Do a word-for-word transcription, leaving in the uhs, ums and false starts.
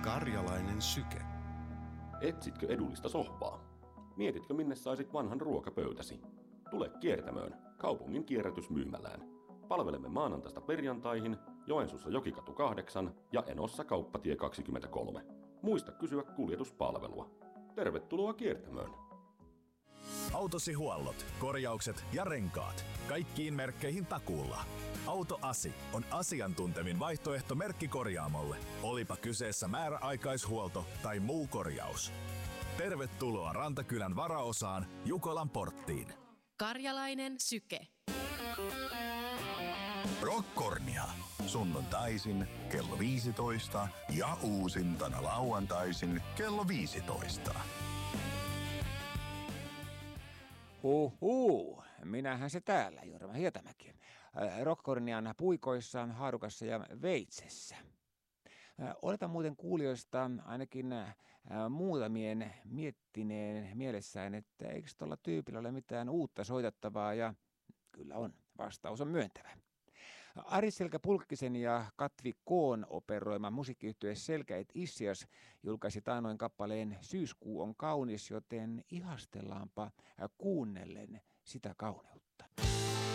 Karjalainen syke. Etsitkö edullista sohvaa? Mietitkö minne saisit vanhan ruokapöytäsi? Tule Kiertämöön, kaupungin kierrätysmyymälään. Palvelemme maanantaista perjantaihin Joensuussa Jokikatu kahdeksan ja Enossa Kauppatie kaksikymmentäkolme. Muista kysyä kuljetuspalvelua. Tervetuloa Kiertämöön! Autosi huollot, korjaukset ja renkaat. Kaikkiin merkkeihin takuulla. AutoAsi on asiantuntevin vaihtoehto merkkikorjaamolle. Olipa kyseessä määräaikaishuolto tai muu korjaus. Tervetuloa Rantakylän varaosaan Jukolan porttiin. Karjalainen syke. Rockornia. Sunnuntaisin kello viisitoista ja uusintana lauantaisin kello viisitoista. Huhuu, minähän se täällä, Jorma Hietamäki. Rockornian puikoissaan, haarukassa ja veitsessä. Oletan muuten kuulijoista ainakin muutamien miettineen mielessään, että eikö tuolla tyypillä ole mitään uutta soitettavaa, ja kyllä on, vastaus on myöntävä. Ari-Selkä Pulkkisen ja Katvi Koon operoima musiikkiyhtye Selkä et Issias julkaisi taannoin kappaleen Syyskuu on kaunis, joten ihastellaanpa kuunnellen sitä kauneutta.